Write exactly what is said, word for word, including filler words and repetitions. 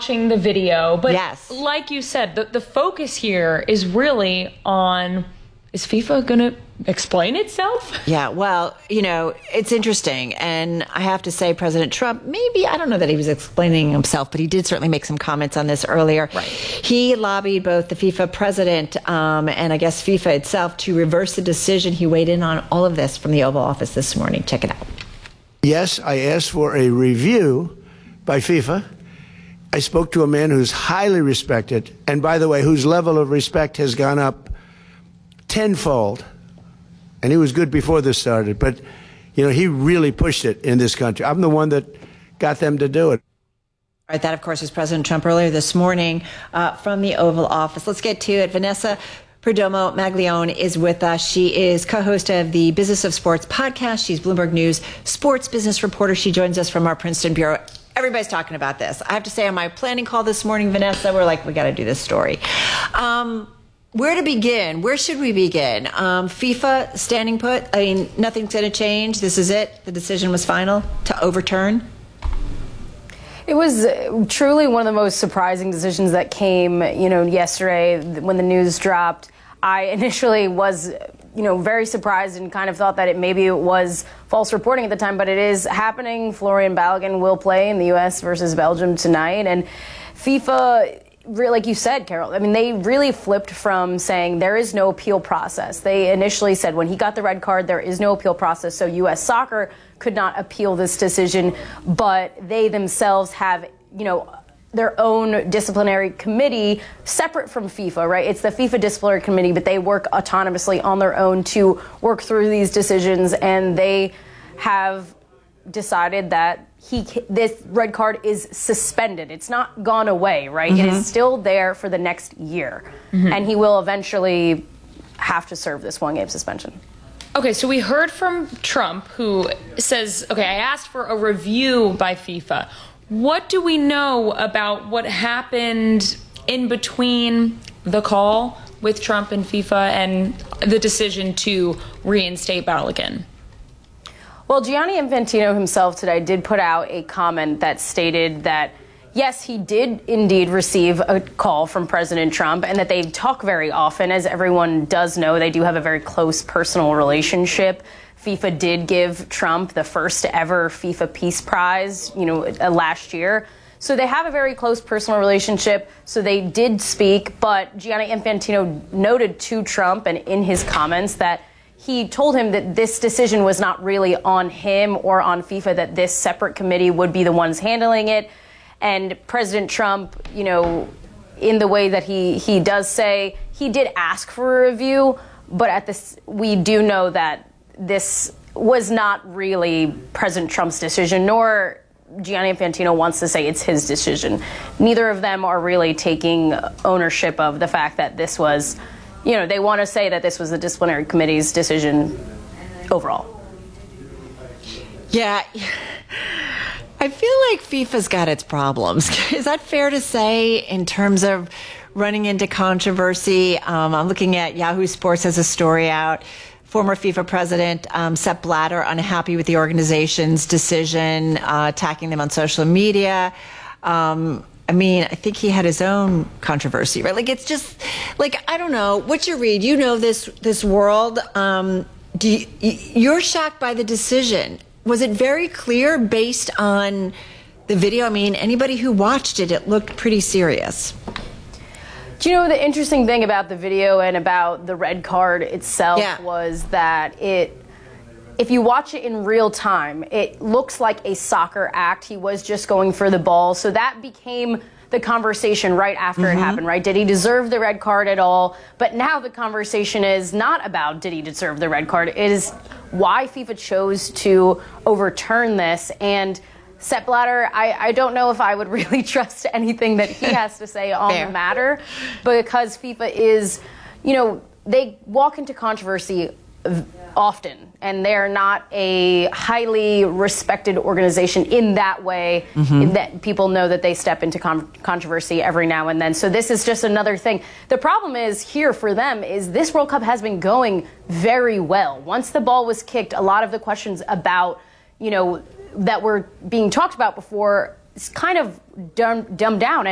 watching the video. But yes. like you said, the, the focus here is really on, is FIFA going to explain itself? Yeah, well, you know, it's interesting. And I have to say, President Trump, maybe, I don't know that he was explaining himself, but he did certainly make some comments on this earlier. Right. He lobbied both the FIFA president um, and I guess FIFA itself to reverse the decision. He weighed in on all of this from the Oval Office this morning. Check it out. Yes, I asked for a review by FIFA. I spoke to a man who's highly respected, and by the way, whose level of respect has gone up tenfold. And he was good before this started, but, you know, he really pushed it in this country. I'm the one that got them to do it. All right, that, of course, was President Trump earlier this morning uh, from the Oval Office. Let's get to it. Vanessa Perdomo Maglione is with us. She is co-host of the Business of Sports podcast. She's Bloomberg News sports business reporter. She joins us from our Princeton bureau. Everybody's talking about this. I have to say, on my planning call this morning, Vanessa, we're like, we got to do this story. Um, Where to begin? Where should we begin? Um, FIFA standing put? I mean, nothing's going to change. This is it. The decision was final to overturn. It was truly one of the most surprising decisions that came, you know, yesterday when the news dropped. I initially was, you know, very surprised and kind of thought that it maybe it was false reporting at the time, but it is happening. Florian Balogun will play in the U S versus Belgium tonight, and FIFA, like you said, Carol, I mean, they really flipped from saying there is no appeal process. They initially said when he got the red card, there is no appeal process, so U S Soccer could not appeal this decision, but they themselves have, you know, their own disciplinary committee separate from FIFA, right? It's the FIFA disciplinary committee, but they work autonomously on their own to work through these decisions, and they have decided that he this red card is suspended. It's not gone away, right? Mm-hmm. It is still there for the next year, mm-hmm. and he will eventually have to serve this one-game suspension. Okay, so we heard from Trump, who says, okay, I asked for a review by FIFA. What do we know about what happened in between the call with Trump and FIFA and the decision to reinstate Balogun? Well, Gianni Infantino himself today did put out a comment that stated that, yes, he did indeed receive a call from President Trump and that they talk very often. As everyone does know, they do have a very close personal relationship. FIFA did give Trump the first ever FIFA Peace Prize, you know, uh, last year. So they have a very close personal relationship. So they did speak, but Gianni Infantino noted to Trump and in his comments that he told him that this decision was not really on him or on FIFA, that this separate committee would be the ones handling it. And President Trump, you know, in the way that he, he does say, he did ask for a review, but at this, we do know that this was not really President Trump's decision, nor Gianni Infantino wants to say it's his decision. Neither of them are really taking ownership of the fact that this was, you know, they want to say that this was the disciplinary committee's decision overall. Yeah. I feel like FIFA's got its problems. Is that fair to say in terms of running into controversy? Um, I'm looking at Yahoo Sports has a story out. Former FIFA president um, Sepp Blatter unhappy with the organization's decision, uh, attacking them on social media. Um, I mean, I think he had his own controversy, right? Like, it's just, like, I don't know. What's your read? You know this this world. Um, do you, you're shocked by the decision. Was it very clear based on the video? I mean, anybody who watched it, it looked pretty serious. Do you know the interesting thing about the video and about the red card itself yeah. was that it, if you watch it in real time, it looks like a soccer act. He was just going for the ball. So that became the conversation right after mm-hmm. it happened, right? Did he deserve the red card at all? But now the conversation is not about did he deserve the red card. It is why FIFA chose to overturn this. And Sepp Blatter, I, I don't know if I would really trust anything that he has to say on Fair. the matter, because FIFA is, you know, they walk into controversy often, and they're not a highly respected organization in that way, mm-hmm. that people know that they step into con- controversy every now and then. So this is just another thing. The problem is here for them is this World Cup has been going very well. Once the ball was kicked, a lot of the questions about, you know, that were being talked about before is kind of dumb, dumbed down.